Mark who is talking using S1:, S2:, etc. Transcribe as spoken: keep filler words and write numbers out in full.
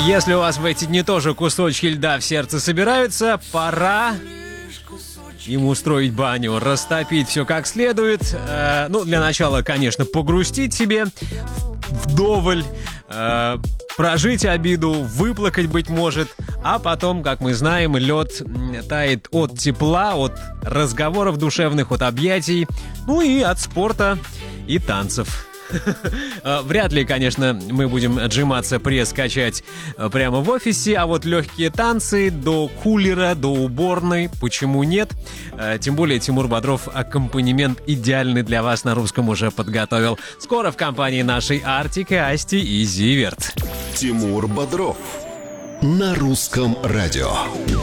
S1: Если у вас в эти дни тоже кусочки льда в сердце собираются, пора им устроить баню, растопить все как следует. Э, ну, для начала, конечно, погрустить себе вдоволь, э, прожить обиду, выплакать, быть может. А потом, как мы знаем, лед тает от тепла, от разговоров душевных, от объятий, ну и от спорта и танцев. Вряд ли, конечно, мы будем отжиматься, пресс качать прямо в офисе, а вот легкие танцы до кулера, до уборной, почему нет? Тем более Тимур Бодров аккомпанемент идеальный для вас на русском уже подготовил. Скоро в компании нашей Артик и Асти и Зиверт.
S2: Тимур Бодров на русском радио.